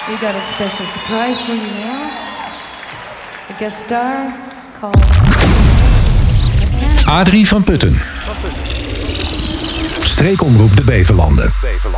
We got a special surprise for you now. A guest star called Adrie van Putten. Streekomroep de Beverlanden.